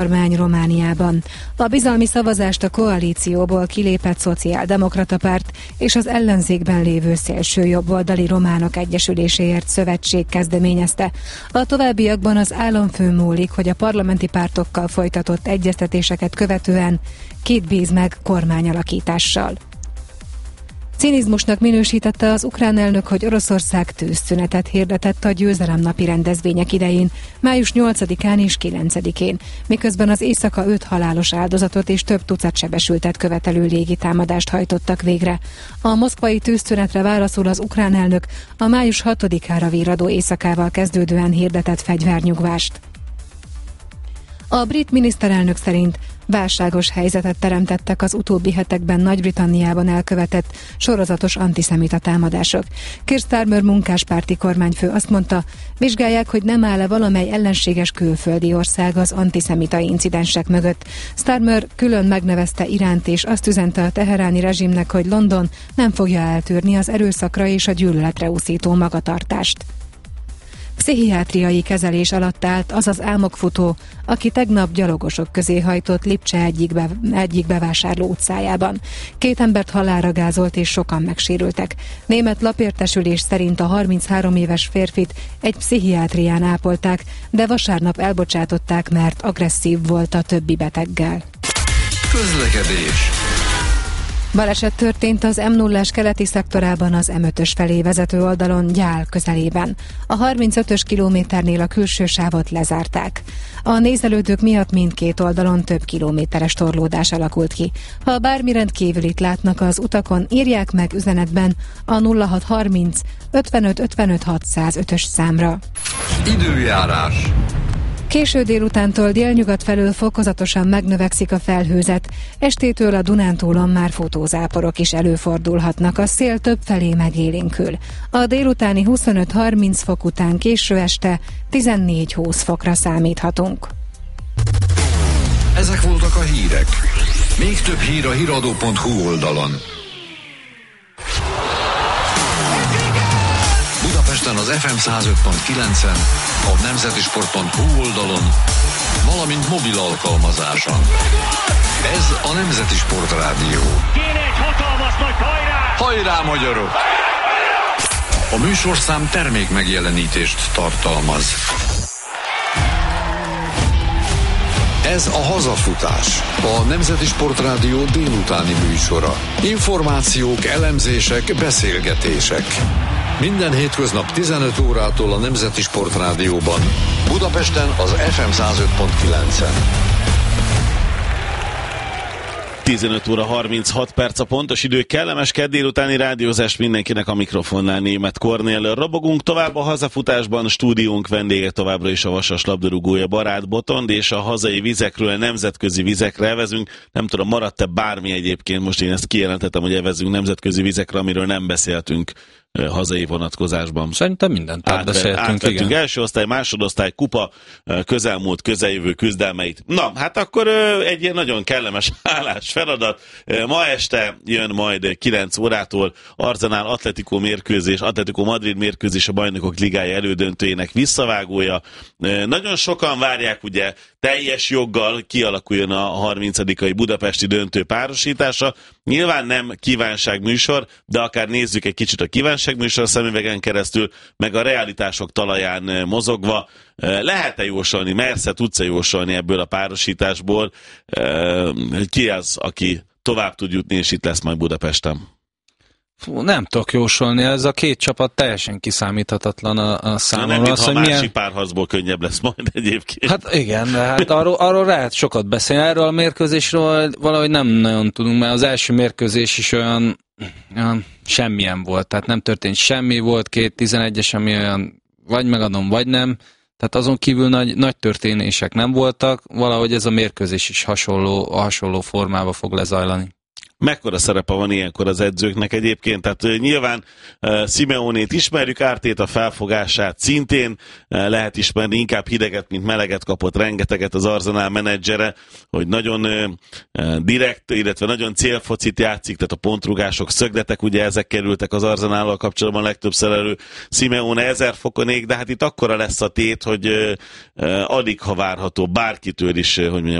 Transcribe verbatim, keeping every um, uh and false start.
kormány Romániában. A bizalmi szavazást a koalícióból kilépett szociáldemokrata párt és az ellenzékben lévő szélsőjobboldali Románok Egyesüléséért szövetség kezdeményezte. A továbbiakban az államfőn múlik, hogy a parlamenti pártokkal folytatott egyeztetéseket követően két bíz meg kormányalakítással. Cinizmusnak minősítette az ukrán elnök, hogy Oroszország tűzszünetet hirdetett a győzelemnapi rendezvények idején, május nyolcadikán és kilencedikén, miközben az éjszaka öt halálos áldozatot és több tucat sebesültet követelő légitámadást hajtottak végre. A moszkvai tűzszünetre válaszul az ukrán elnök a május hatodikára virradó éjszakával kezdődően hirdetett fegyvernyugvást. A brit miniszterelnök szerint válságos helyzetet teremtettek az utóbbi hetekben Nagy-Britanniában elkövetett sorozatos antiszemita támadások. Keir Starmer munkáspárti kormányfő azt mondta, vizsgálják, hogy nem áll-e valamely ellenséges külföldi ország az antiszemita incidensek mögött. Starmer külön megnevezte Iránt, és azt üzente a teheráni rezsimnek, hogy London nem fogja eltűrni az erőszakra és a gyűlöletre úszító magatartást. Pszichiátriai kezelés alatt állt az az álmokfutó, aki tegnap gyalogosok közé hajtott Lipcse egyik, be, egyik bevásárló utcájában. Két embert halálra gázolt és sokan megsérültek. Német lapértesülés szerint a harminchárom éves férfit egy pszichiátrián ápolták, de vasárnap elbocsátották, mert agresszív volt a többi beteggel. Közlekedés. Baleset történt az M nullás keleti szektorában az M ötös felé vezető oldalon Gyál közelében. A harmincötös kilométernél a külső sávot lezárták. A nézelődők miatt mindkét oldalon több kilométeres torlódás alakult ki. Ha bármi rendkívülit látnak az utakon, írják meg üzenetben a nulla hat harminc ötvenöt ötvenöt hatszázötös számra. Időjárás. Késő délutántól délnyugat felől fokozatosan megnövekszik a felhőzet. Estétől a Dunántúlon már futózáporok is előfordulhatnak, a szél több felé megélénkül. A délutáni huszonöt-harminc fok után késő este tizennégy-húsz fokra számíthatunk. Ezek voltak a hírek. Még több hír a híradó pont hu oldalon. Budapesten az ef em száz öt pont kilencen, a nemzetisport pont hu oldalon, valamint mobil alkalmazáson. Ez a Nemzeti Sport Rádió. Kéne egy hatalmas nagy hajrá! Hajrá, magyarok! A műsorszám termék megjelenítést tartalmaz. Ez a Hazafutás, a Nemzeti Sport Rádió délutáni műsora. Információk, elemzések, beszélgetések. Minden hétköznap tizenöt órától a Nemzeti Sport Rádióban, Budapesten az ef em száz öt pont kilencen. tizenöt óra harminchat perc a pontos idő, kellemes kedd délutáni rádiózás mindenkinek, a mikrofonnál Németh Kornél. Robogunk tovább a hazafutásban, stúdiónk vendége továbbra is a Vasas labdarúgója Barát Botond, és a hazai vizekről nemzetközi vizekre evezünk. Nem tudom, maradt-e bármi egyébként, most én ezt kijelentettem, hogy evezünk nemzetközi vizekre, amiről nem beszéltünk hazai vonatkozásban. Szerintem mindent átbeszéltünk, igen. Első osztály, másodosztály, kupa, közelmúlt, közeljövő küzdelmeit. Na, hát akkor egy ilyen nagyon kellemes állás feladat. Ma este jön majd kilenc órától Arsenal Atletico mérkőzés, Atletico Madrid mérkőzés, a Bajnokok Ligája elődöntőjének visszavágója. Nagyon sokan várják, ugye, teljes joggal kialakuljon a harmincadikai budapesti döntő párosítása. Nyilván nem kívánságműsor, de akár nézzük egy kicsit a kívánságműsor szemüvegen keresztül, meg a realitások talaján mozogva. Lehet-e jósolni, mersze tudsz-e jósolni ebből a párosításból? Ki az, aki tovább tud jutni, és itt lesz majd Budapesten? Fú, nem tudok jósolni, ez a két csapat teljesen kiszámíthatatlan a, a számomra. Nem, az, mintha hogy másik milyen... párharcból könnyebb lesz majd egyébként. Hát igen, de hát arról, arról lehet sokat beszélni. Erről a mérkőzésről valahogy nem nagyon tudunk, mert az első mérkőzés is olyan, olyan semmilyen volt. Tehát nem történt semmi, volt két tizenegyes, ami olyan vagy megadom, vagy nem. Tehát azon kívül nagy, nagy történések nem voltak. Valahogy ez a mérkőzés is hasonló, hasonló formában fog lezajlani. Mekkora szerepe van ilyenkor az edzőknek egyébként? Tehát nyilván uh, Simeonét ismerjük, Ártét a felfogását szintén uh, lehet ismerni, inkább hideget, mint meleget kapott rengeteget az Arsenal menedzsere, hogy nagyon uh, direkt, illetve nagyon célfocit játszik, tehát a pontrugások, szögletek, ugye ezek kerültek az Arsenállal kapcsolatban legtöbbször elő. Simeone ezer fokon ég, de hát itt akkora lesz a tét, hogy uh, uh, alig ha várható bárkitől is, uh, hogy mondjam,